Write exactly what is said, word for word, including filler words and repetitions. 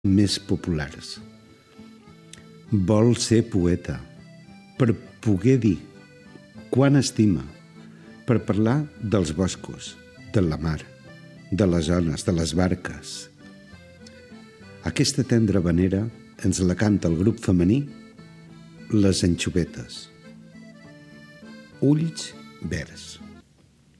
més populars. Vol ser poeta per poder dir quan estima, per parlar dels boscos, de la mar, de les ones, de les barques. Aquesta tendra vanera ens la canta el grup femení Les Anxovetes. Ulls verds.